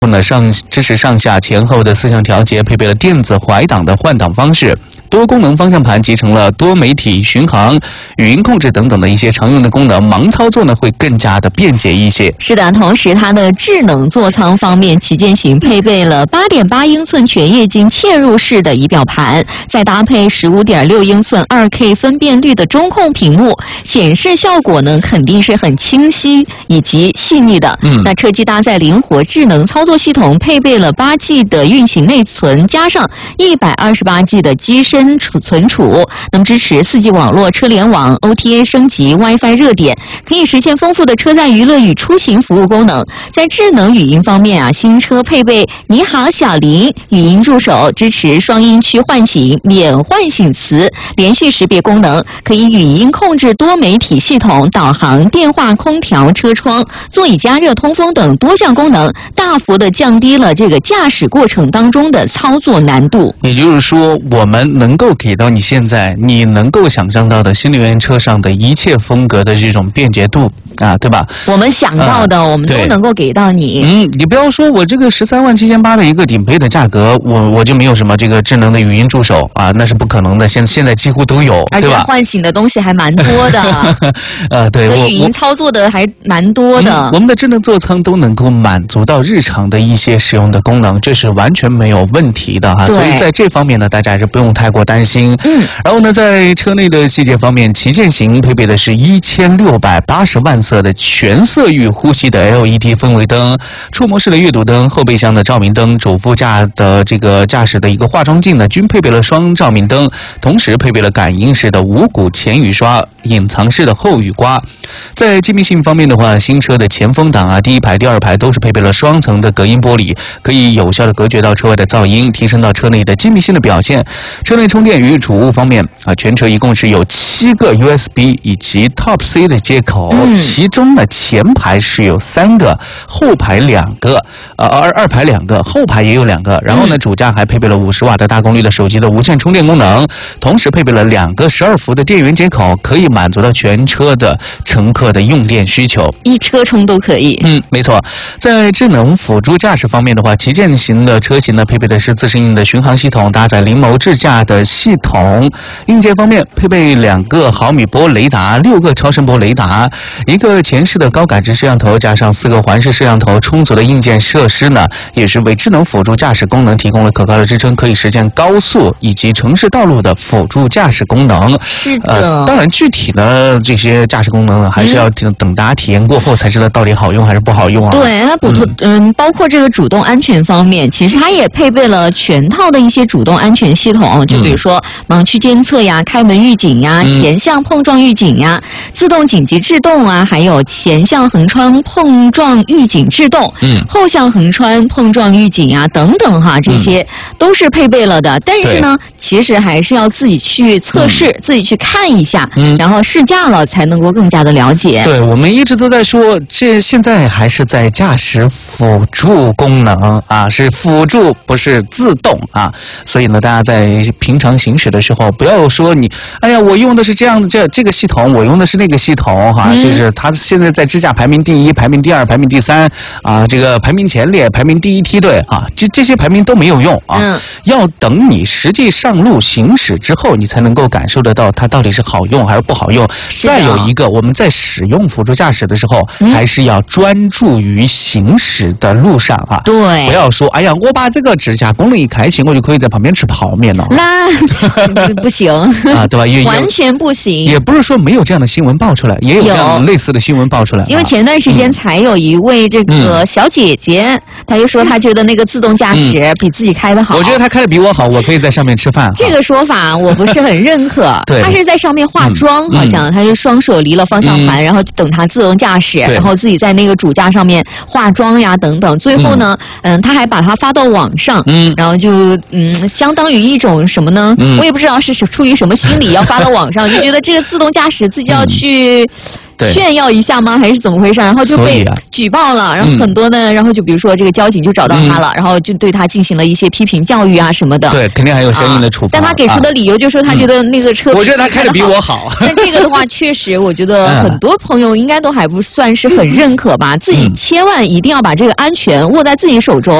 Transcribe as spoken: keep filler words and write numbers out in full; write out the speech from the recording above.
呢上支持上下前后的四项调节，配备了电子怀档的换挡方式。多功能方向盘集成了多媒体巡航、语音控制等等的一些常用的功能，盲操作呢会更加的便捷一些。 是的，同时它的智能座舱方面，旗舰型配备了 八点八英寸全液晶嵌入式的仪表盘，再搭配 十五点六英寸 二K 分辨率的中控屏幕，显示效果呢肯定是很清晰以及细腻的。嗯，那车机搭载灵活智能操作系统，配备了 八 G 的运行内存，加上一百二十八 G 的机身存储，那么支持 四 G 网络、车联网、O T A 升级、WiFi 热点，可以实现丰富的车载娱乐与出行服务功能。在智能语音方面啊，新车配备你好小林语音助手，支持双音区唤醒、免唤醒词、连续识别功能，可以语音控制多媒体系统、导航、电话、空调、车窗、座椅加热、通风等多项功能，大幅的降低了这个驾驶过程当中的操作难度。 也就是说，我们能够给到你现在你能够想象到的新能源车上的一切风格的这种便捷度啊，对吧？ 我们想到的，呃、我们都能够给到你。 嗯，你不要说我这个十三万七千八的一个顶配的价格，我我就没有什么这个智能的语音助手啊，那是不可能的。现现在几乎都有， 而且唤醒的东西还蛮多的。 呃，对， 我语音操作的还蛮多的、 嗯。我们的智能座舱都能够满足到日常的一些使用的功能，这是完全没有问题的哈。所以在这方面呢，大家还是不用太过担心。嗯，然后呢，在车内的细节方面，旗舰型配备的是一千六百八十万色的全色域呼吸的 L E D 氛围灯、触摸式的阅读灯、后备箱的照明灯、主副驾的这个驾驶的一个化妆镜呢，均配备了双照明灯，同时配备了感应式的无骨前雨刷、隐藏式的后雨刮。在机密性方面的话，新车的前风挡啊，第一排、第二排都是配备了双层的隔音玻璃，可以有效的隔绝到车外的噪音，提升到车内的机密性的表现。车内充电与储物方面啊，全车一共是有七个 U S B 以及 Type C 的接口，嗯、其中呢前排是有三个，后排两个，呃二二排两个，后排也有两个。然后呢，主驾还配备了五十瓦的大功率的手机的无线充电功能，同时配备了两个十二伏的电源接口，可以满足到全车的乘客的用电需求， 一车充都可以。 嗯，没错。在智能辅助驾驶方面的话，旗舰型的车型呢配备的是自适应的巡航系统，搭载灵眸智驾的系统。硬件方面配备两个毫米波雷达、六个超声波雷达、一个前视的高感知摄像头，加上四个环视摄像头，充足的硬件设施呢，也是为智能辅助驾驶功能提供了可靠的支撑，可以实现高速以及城市道路的辅助驾驶功能。 是的， 呃、当然具体的这些驾驶功能呢，还是要等大家体验过后才知道到底好用还是不好用啊。 对，它普通嗯，包括这个主动安全方面，其实它也配备了全套的一些主动安全系统，就比如说盲区监测呀、开门预警呀、前向碰撞预警呀、自动紧急制动啊，还有前向横穿碰撞预警制动、嗯、后向横穿碰撞预警呀等等哈，这些都是配备了的。但是呢，其实还是要自己去测试、嗯、自己去看一下、嗯，然后试驾了才能够更加的了解。 对，我们一直都在说，这现在还是在驾驶辅助功能啊，是辅助不是自动啊，所以呢，大家在平常行驶的时候，不要说你，哎呀，我用的是这样的这这个系统，我用的是那个系统哈、嗯，就是它现在在支架排名第一、排名第二、排名第三啊，这个排名前列、排名第一梯队啊，这这些排名都没有用啊、嗯，要等你实际上路行驶之后，你才能够感受得到它到底是好用还是不好用。再有一个，我们在使用辅助驾驶的时候，嗯、还是要专注于行驶的路上啊， 对， 不要说，哎呀，我把这个支架功能一开启，我就可以在旁边吃泡面了。 那不行啊，对吧？也完全不行。 也不是说没有这样的新闻爆出来，也有这样类似的新闻爆出来。 因为前段时间才有一位这个小姐姐，嗯、她就说她觉得那个自动驾驶比自己开的好。 我觉得她开的比我好，我可以在上面吃饭。 这个说法我不是很认可。 对， 她是在上面化妆，嗯、好像她是双手离了方向盘，嗯、然后等她自动驾驶，然后自己在那个主驾上面化妆呀等等。最后呢，嗯，她还把它发到网上，嗯，然后就嗯，相当于一种什么呢？嗯、我也不知道是出于什么心理要发到网上，就觉得这个自动驾驶自己要去。 炫耀一下吗？还是怎么回事？然后就被举报了，然后很多呢，然后就比如说这个交警就找到他了，然后就对他进行了一些批评教育啊什么的。 对，肯定还有相应的处罚。 但他给出的理由就是说他觉得那个车， 我觉得他开的比我好。 但这个的话，确实我觉得很多朋友应该都还不算是很认可吧。自己千万一定要把这个安全握在自己手中。